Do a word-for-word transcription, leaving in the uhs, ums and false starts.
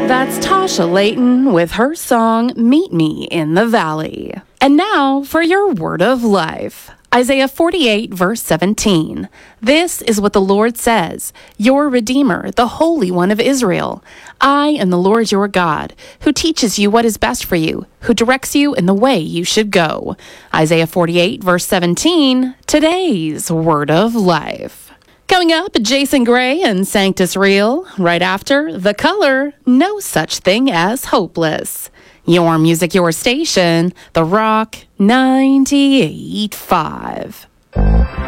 That's Tasha Layton with her song, Meet Me in the Valley. And now for your word of life. Isaiah forty-eight, verse seventeen. This is what the Lord says, your Redeemer, the Holy One of Israel. I am the Lord your God, who teaches you what is best for you, who directs you in the way you should go. Isaiah forty-eight, verse seventeen, today's word of life. Coming up, Jason Gray and Sanctus Real. Right after, The Color, No Such Thing as Hopeless. Your music, your station, The Rock ninety-eight point five.